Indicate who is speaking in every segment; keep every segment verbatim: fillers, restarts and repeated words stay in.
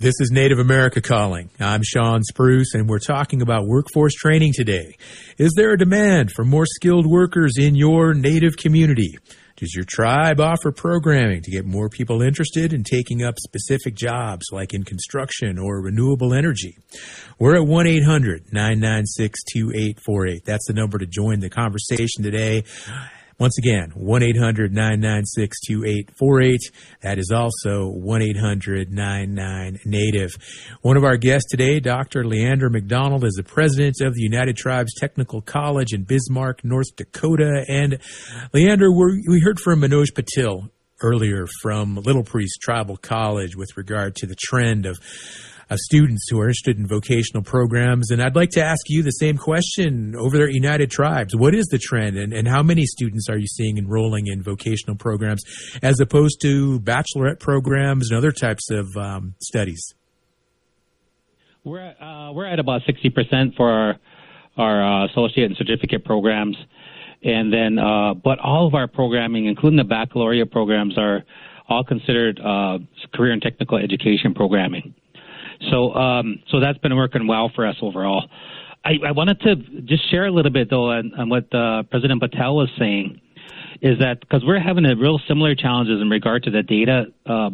Speaker 1: This is Native America Calling. I'm Sean Spruce, and we're talking about workforce training today. Is there a demand for more skilled workers in your Native community? Does your tribe offer programming to get more people interested in taking up specific jobs like in construction or renewable energy? We're at one eight hundred nine nine six two eight four eight. That's the number to join the conversation today. Once again, one eight hundred nine nine six two eight four eight. That is also one eight hundred nine nine Native. One of our guests today, Doctor Leander McDonald, is the president of the United Tribes Technical College in Bismarck, North Dakota. And Leander, we're, we heard from Manoj Patil earlier from Little Priest Tribal College with regard to the trend of of students who are interested in vocational programs. And I'd like to ask you the same question over there at United Tribes. What is the trend, and, and how many students are you seeing enrolling in vocational programs as opposed to bachelorette programs and other types of um, studies?
Speaker 2: We're at, uh, we're at about sixty percent for our, our uh, associate and certificate programs. And then, uh, but all of our programming, including the baccalaureate programs, are all considered uh, career and technical education programming. So, um, so that's been working well for us overall. I, I wanted to just share a little bit, though, on, on what uh, President Patel was saying, is that because we're having a real similar challenges in regard to the data uh,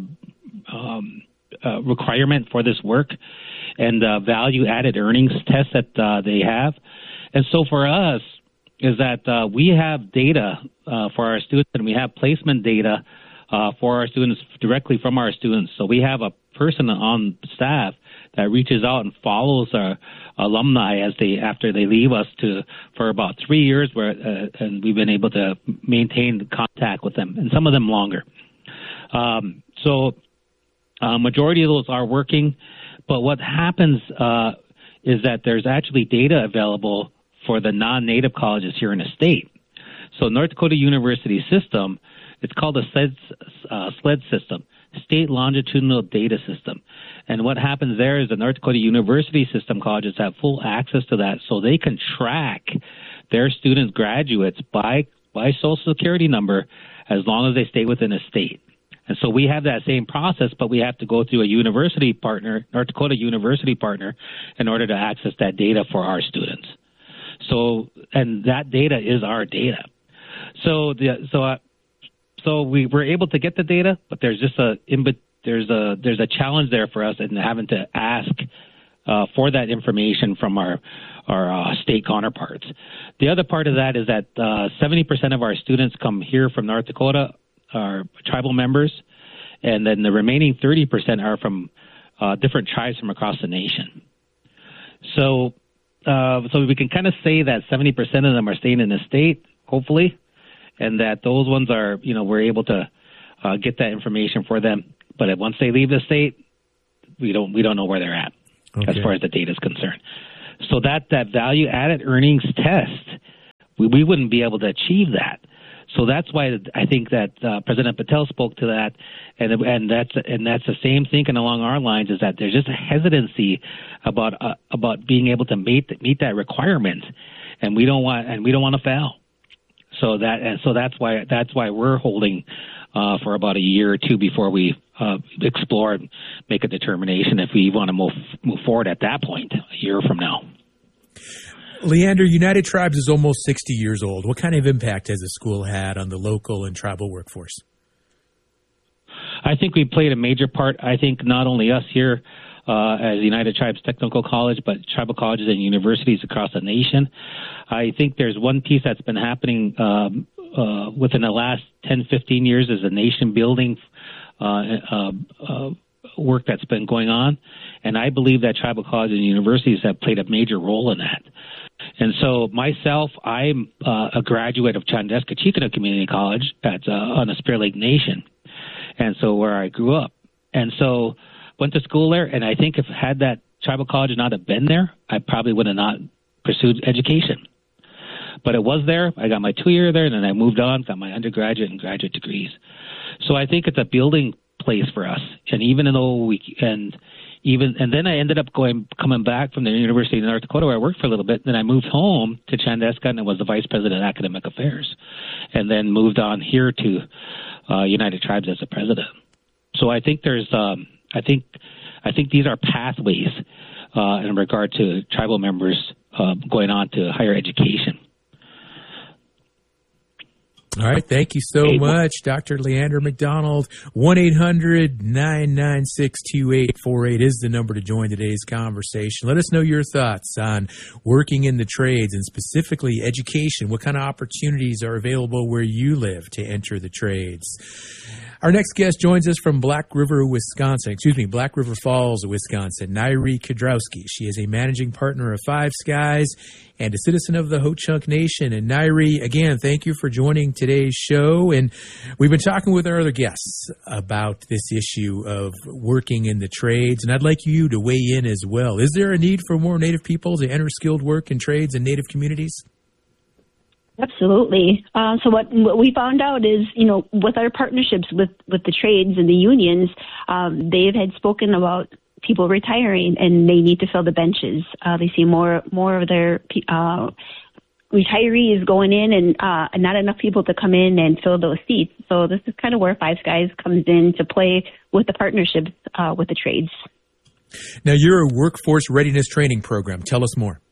Speaker 2: um, uh, requirement for this work and the value-added earnings test that uh, they have. And so for us is that uh, we have data uh, for our students, and we have placement data uh, for our students directly from our students. So we have a person on staff that reaches out and follows our alumni as they after they leave us to for about three years, where uh, and we've been able to maintain contact with them, and some of them longer. Um, so, uh, majority of those are working, but what happens uh, is that there's actually data available for the non-native colleges here in the state. So, North Dakota University system, it's called the SLED, uh, SLED system. State Longitudinal Data System. And what happens there is the North Dakota University system colleges have full access to that, so they can track their students' graduates by by social security number as long as they stay within a state. And so we have that same process, but we have to go through a university partner, North Dakota University partner, in order to access that data for our students. So, and that data is our data. So the so. Uh, So we were able to get the data, but there's just a there's a there's a challenge there for us in having to ask uh, for that information from our our uh, state counterparts. The other part of that is that uh, seventy percent of our students come here from North Dakota, our tribal members, and then the remaining thirty percent are from uh, different tribes from across the nation. So uh, so we can kind of say that seventy percent of them are staying in the state, hopefully. And that those ones are, you know, we're able to uh, get that information for them. But once they leave the state, we don't we don't know where they're at okay. as far as the data is concerned. So that, that value-added earnings test, we, we wouldn't be able to achieve that. So that's why I think that uh, President Patel spoke to that, and and that's and that's the same thinking along our lines, is that there's just a hesitancy about uh, about being able to meet meet that requirement, and we don't want and we don't want to fail. So that and so that's why that's why we're holding uh, for about a year or two before we uh, explore and make a determination if we want to move move forward at that point a year from now.
Speaker 1: Leander, United Tribes is almost sixty years old. What kind of impact has the school had on the local and tribal workforce?
Speaker 2: I think we played a major part. I think not only us here uh, as United Tribes Technical College, but tribal colleges and universities across the nation. I think there's one piece that's been happening um, uh, within the last ten, fifteen years is a nation building uh, uh, uh, work that's been going on. And I believe that tribal colleges and universities have played a major role in that. And so myself, I'm uh, a graduate of Chandeska-Chikana Community College at, uh, on the Spear Lake Nation, and so where I grew up. And so went to school there, and I think if had that tribal college not have been there, I probably would have not pursued education. But it was there. I got my two-year there, and then I moved on, got my undergraduate and graduate degrees. So I think it's a building place for us. And even though we and even and then I ended up going coming back from the University of North Dakota where I worked for a little bit. Then I moved home to Chandeska and I was the vice president of academic affairs, and then moved on here to uh, United Tribes as a president. So I think there's um, I think I think these are pathways uh, in regard to tribal members uh, going on to higher education.
Speaker 1: All right. Thank you so much, Doctor Leander McDonald. one eight hundred nine nine six two eight four eight is the number to join today's conversation. Let us know your thoughts on working in the trades and specifically education. What kind of opportunities are available where you live to enter the trades? Our next guest joins us from Black River, Wisconsin. Excuse me, Black River Falls, Wisconsin. Nairi Kudrowski. She is a managing partner of Five Skies and a citizen of the Ho-Chunk Nation. And Nairi, again, thank you for joining today's show. And we've been talking with our other guests about this issue of working in the trades. And I'd like you to weigh in as well. Is there a need for more Native people to enter skilled work in trades in Native communities?
Speaker 3: Absolutely. Uh, so what, what we found out is, you know, with our partnerships with, with the trades and the unions, um, they had spoken about people retiring and they need to fill the benches. Uh, they see more more of their uh, retirees going in and uh, not enough people to come in and fill those seats. So this is kind of where Five Skies comes in to play with the partnerships uh, with the trades.
Speaker 1: Now, you're a workforce readiness training program. Tell us more.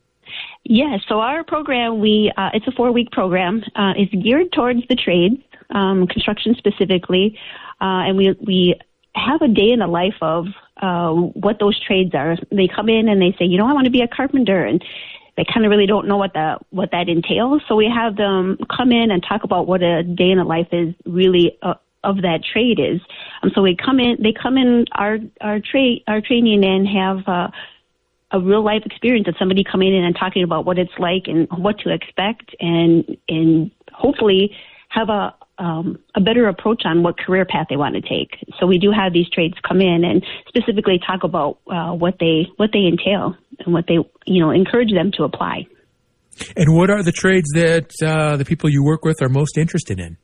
Speaker 3: Yeah, so our program, we uh, it's a four-week program. Uh, it's geared towards the trades, um, construction specifically, uh, and we we have a day in the life of uh, what those trades are. They come in and they say, you know, I want to be a carpenter, and they kind of really don't know what that what that entails. So we have them come in and talk about what a day in the life is really uh, of that trade is. Um, so we come in, they come in our our trade our training and have. Uh, a real life experience of somebody coming in and talking about what it's like and what to expect and and hopefully have a um, a better approach on what career path they want to take. So we do have these trades come in and specifically talk about uh, what they what they entail and what they, you know, encourage them to apply.
Speaker 1: And what are the trades that uh, the people you work with are most interested in?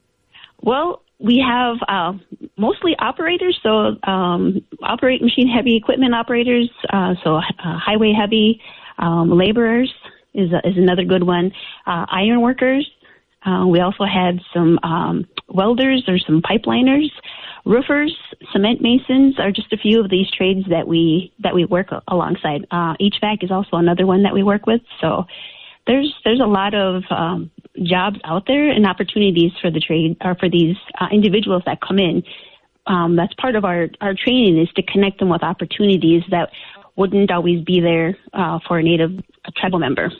Speaker 3: Well, we have uh, mostly operators, so um, operate machine-heavy equipment operators, uh, so uh, highway-heavy um, laborers is, a, is another good one. Uh, iron workers. Uh, we also had some um, welders or some pipeliners. Roofers, cement masons are just a few of these trades that we that we work alongside. Uh, H V A C is also another one that we work with. So there's there's a lot of um, jobs out there and opportunities for the trade or for these uh, individuals that come in. Um, that's part of our, our training is to connect them with opportunities that wouldn't always be there uh, for a Native a tribal member.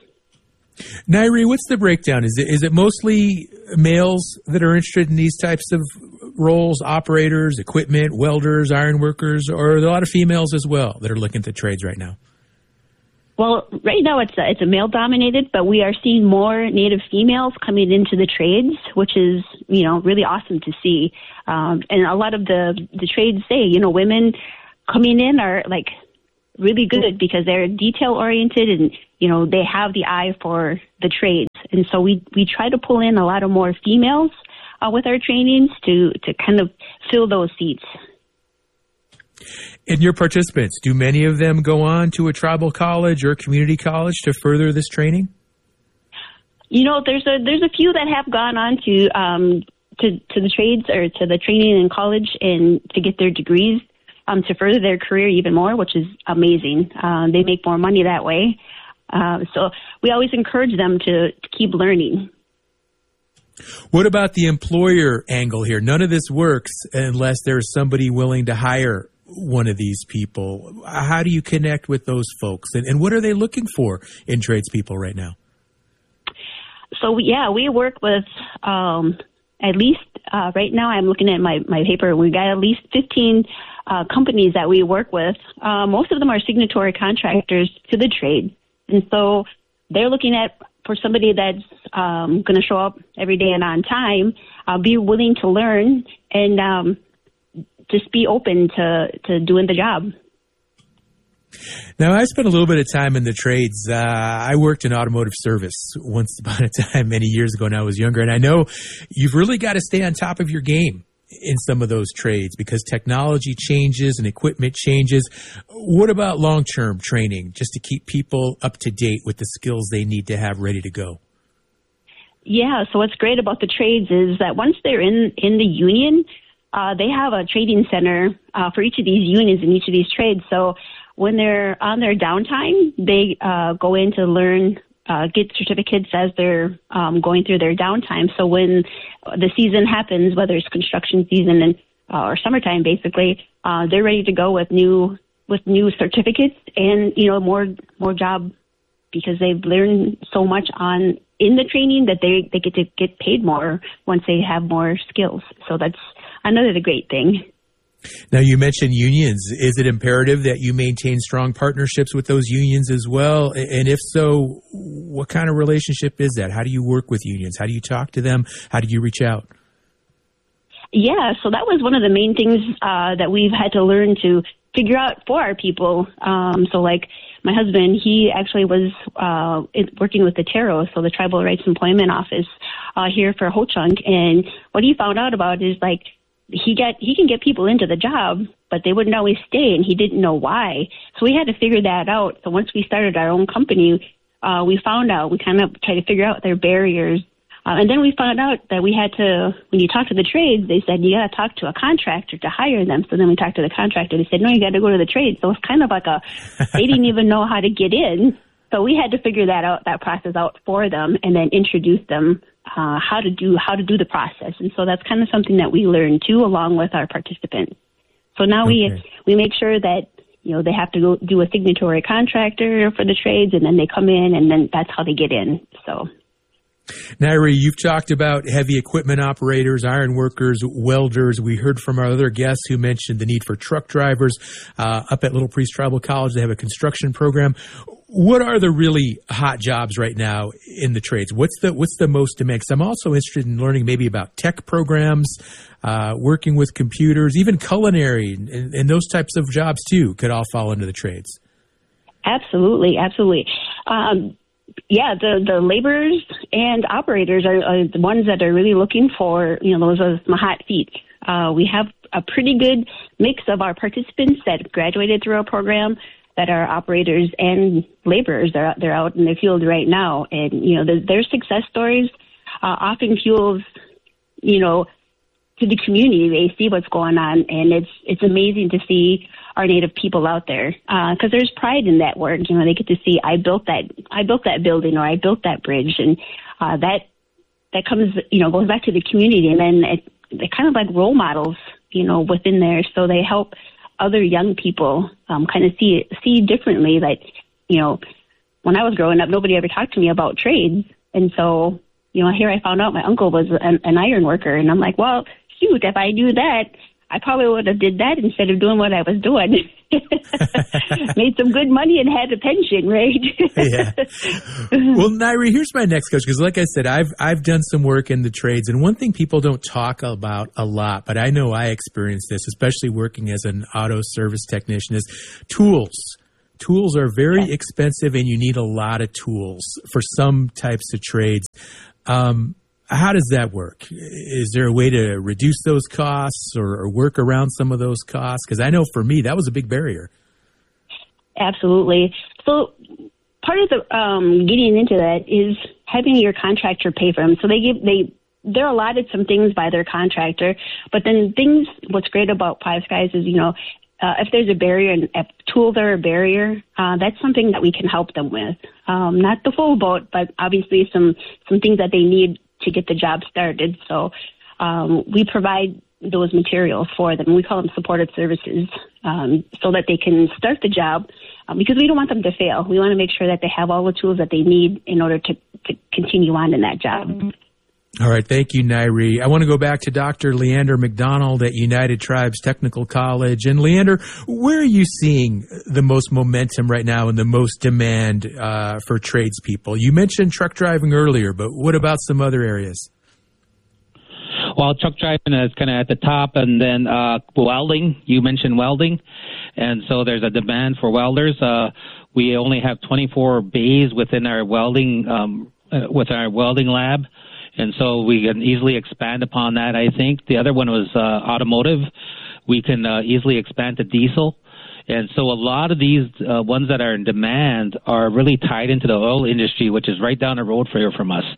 Speaker 1: Nairi, what's the breakdown? Is it is it mostly males that are interested in these types of roles, operators, equipment, welders, iron workers, or are there a lot of females as well that are looking at the trades right now?
Speaker 3: Well, right now it's a, it's a male-dominated, but we are seeing more Native females coming into the trades, which is, you know, really awesome to see. Um, and a lot of the, the trades say, you know, women coming in are, like, really good because they're detail-oriented and, you know, they have the eye for the trades. And so we, we try to pull in a lot of more females uh, with our trainings to, to kind of fill those seats.
Speaker 1: And your participants, do many of them go on to a tribal college or community college to further this training?
Speaker 3: You know, there's a there's a few that have gone on to um, to, to the trades or to the training in college and to get their degrees um, to further their career even more, which is amazing. Uh, they make more money that way. Uh, so we always encourage them to, to keep learning.
Speaker 1: What about the employer angle here? None of this works unless there's somebody willing to hire one of these people. How do you connect with those folks? And, and what are they looking for in tradespeople right now?
Speaker 3: So, yeah, we work with um, at least, uh, right now I'm looking at my, my paper, we've got at least fifteen uh, companies that we work with. Uh, most of them are signatory contractors to the trade. And so they're looking at for somebody that's um, going to show up every day and on time, uh, be willing to learn and um, just be open to, to doing the job.
Speaker 1: Now, I spent a little bit of time in the trades. Uh, I worked in automotive service once upon a time many years ago when I was younger, and I know you've really got to stay on top of your game in some of those trades because technology changes and equipment changes. What about long-term training just to keep people up to date with the skills they need to have ready to go?
Speaker 3: Yeah, so what's great about the trades is that once they're in, in the union, uh, they have a training center uh, for each of these unions and each of these trades. So when they're on their downtime, they uh, go in to learn, uh, get certificates as they're um, going through their downtime. So when the season happens, whether it's construction season and uh, or summertime, basically, uh, they're ready to go with new with new certificates and you know more more job because they've learned so much on in the training that they they get to get paid more once they have more skills. So that's another great thing.
Speaker 1: Now, you mentioned unions. Is it imperative that you maintain strong partnerships with those unions as well? And if so, what kind of relationship is that? How do you work with unions? How do you talk to them? How do you reach out?
Speaker 3: Yeah, so that was one of the main things uh, that we've had to learn to figure out for our people. Um, so, like, my husband, he actually was uh, working with the T A R O, so the Tribal Rights Employment Office uh, here for Ho Chunk. And what he found out about is, like, he get he can get people into the job, but they wouldn't always stay, and he didn't know why. So we had to figure that out. So once we started our own company, uh, we found out, we kind of tried to figure out their barriers. Uh, and then we found out that we had to, when you talk to the trades, they said, you got to talk to a contractor to hire them. So then we talked to the contractor. They said, no, you got to go to the trades. So it's kind of like a, they didn't even know how to get in. So we had to figure that out, that process out for them, and then introduce them uh, how to do how to do the process. And so that's kind of something that we learned too, along with our participants. So now okay. we we make sure that you know they have to go do a signatory contractor for the trades, and then they come in, and then that's how they get in. So.
Speaker 1: Nairi, you've talked about heavy equipment operators, iron workers, welders. We heard from our other guests who mentioned the need for truck drivers. Uh, up at Little Priest Tribal College, they have a construction program. What are the really hot jobs right now in the trades? What's the what's the most demand? 'Cause I'm also interested in learning maybe about tech programs, uh, working with computers, even culinary, and, and those types of jobs too could all fall into the trades.
Speaker 3: Absolutely, absolutely. Um, Yeah, the, the laborers and operators are, are the ones that are really looking for, you know, those are my hot feet. Uh, we have a pretty good mix of our participants that graduated through our program that are operators and laborers. They're, they're out in the field right now. And, you know, the, their success stories uh, often fuels, you know, to the community. They see what's going on, and it's it's amazing to see our Native people out there because uh, there's pride in that work. You know, they get to see I built that I built that building or I built that bridge, and uh, that that comes you know goes back to the community, and then it, they're kind of like role models, you know, within there. So they help other young people um, kind of see it, see differently. That you know, when I was growing up, nobody ever talked to me about trades, and so you know, here I found out my uncle was an, an iron worker, and I'm like, well. Shoot, if I knew that, I probably would have did that instead of doing what I was doing. Made some good money and had a pension, right?
Speaker 1: Yeah. Well, Nairi, here's my next question, because like I said, I've I've done some work in the trades, and one thing people don't talk about a lot, but I know I experienced this, especially working as an auto service technician, is tools. Tools are very yeah. expensive, and you need a lot of tools for some types of trades. Um How does that work? Is there a way to reduce those costs or, or work around some of those costs? Because I know for me, that was a big barrier.
Speaker 3: Absolutely. So part of the um, getting into that is having your contractor pay for them. So they give they they're allotted some things by their contractor, but then things. What's great about Five Skies is you know uh, if there's a barrier and if tools are a barrier, uh, that's something that we can help them with. Um, not the full boat, but obviously some some things that they need to get the job started. So um, we provide those materials for them. We call them supportive services um, so that they can start the job um, because we don't want them to fail. We want to make sure that they have all the tools that they need in order to, to continue on in that job.
Speaker 1: All right. Thank you, Nairi. I want to go back to Doctor Leander McDonald at United Tribes Technical College. And Leander, where are you seeing the most momentum right now and the most demand uh, for tradespeople? You mentioned truck driving earlier, but what about some other areas?
Speaker 2: Well, truck driving is kind of at the top, and then uh, welding. You mentioned welding, and so there's a demand for welders. Uh, we only have twenty-four bays within our welding um, uh, with our welding lab. And so we can easily expand upon that, I think. The other one was uh, automotive. We can uh, easily expand to diesel. And so a lot of these uh, ones that are in demand are really tied into the oil industry, which is right down the road for here from us.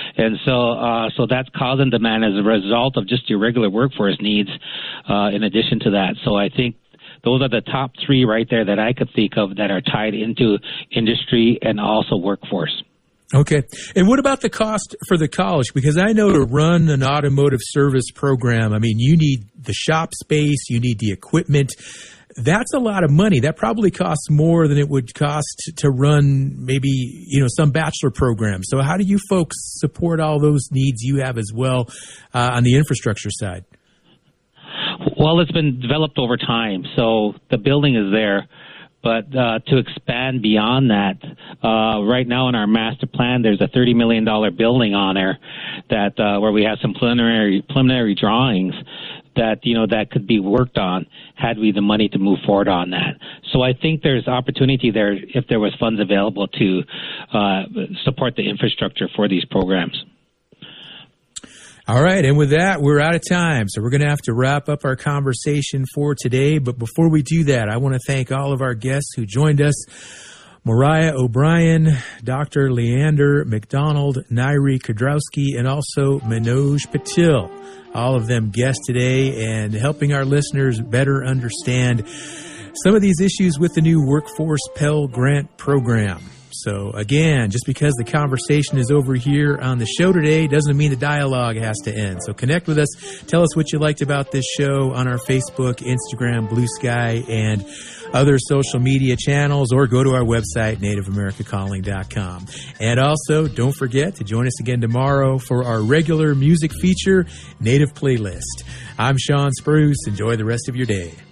Speaker 2: And so, uh, so that's cause and demand as a result of just your regular workforce needs, uh, in addition to that. So I think those are the top three right there that I could think of that are tied into industry and also workforce.
Speaker 1: Okay. And what about the cost for the college? Because I know to run an automotive service program, I mean, you need the shop space, you need the equipment. That's a lot of money. That probably costs more than it would cost to run maybe, you know, some bachelor program. So how do you folks support all those needs you have as well uh, on the infrastructure side?
Speaker 2: Well, it's been developed over time. So the building is there. But uh, to expand beyond that, uh, right now in our master plan, there's a thirty million dollars building on there that uh, where we have some preliminary preliminary drawings that, you know, that could be worked on had we the money to move forward on that. So I think there's opportunity there if there was funds available to uh, support the infrastructure for these programs.
Speaker 1: All right, and with that, we're out of time, so we're going to have to wrap up our conversation for today. But before we do that, I want to thank all of our guests who joined us. Mariah O'Brien, Doctor Leander McDonald, Nairi Kudrowski, and also Manoj Patil. All of them guests today and helping our listeners better understand some of these issues with the new Workforce Pell Grant Program. So again, just because the conversation is over here on the show today doesn't mean the dialogue has to end. So connect with us. Tell us what you liked about this show on our Facebook, Instagram, Blue Sky, and other social media channels, or go to our website, native america calling dot com. And also, don't forget to join us again tomorrow for our regular music feature, Native Playlist. I'm Sean Spruce. Enjoy the rest of your day.